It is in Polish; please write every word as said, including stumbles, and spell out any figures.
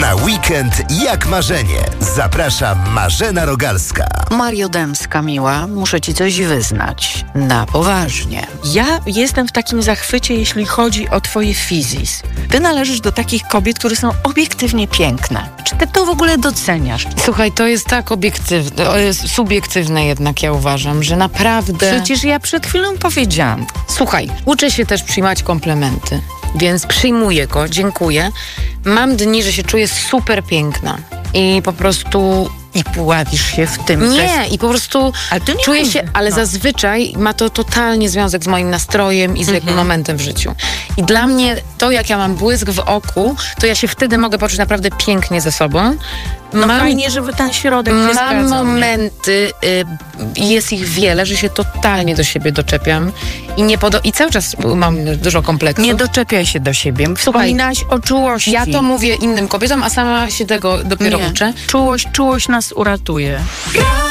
Na weekend jak marzenie. Zaprasza Marzena Rogalska. Mario Dębska, miła, muszę ci coś wyznać. Na poważnie. Ja jestem w takim zachwycie, jeśli chodzi o twoje fizis. Ty należysz do takich kobiet, które są obiektywnie piękne. Czy ty to w ogóle doceniasz? Słuchaj, to jest tak obiektywne, o, jest subiektywne jednak, ja uważam, że naprawdę... Przecież ja przed chwilą powiedziałam. Słuchaj, uczę się też przyjmować komplementy, więc przyjmuję go, dziękuję. Mam dni, że się czuję super piękna i po prostu... I pławisz się w tym. Nie, jest... i po prostu ale to nie czuję mówię. się, ale no. zazwyczaj ma to totalnie związek z moim nastrojem i z Mhm. jakimś momentem w życiu. I dla mnie to, jak ja mam błysk w oku, to ja się wtedy mogę poczuć naprawdę pięknie ze sobą. No mam, fajnie, żeby ten środek nie Mam zgadzał. momenty, y, jest ich wiele, że się totalnie do siebie doczepiam i nie podo- i cały czas mam dużo kompleksów. Nie doczepiaj się do siebie. Wspominałaś o czułości. Ja to mówię innym kobietom, a sama się tego dopiero Nie. uczę. Czułość, czułość nas uratuje.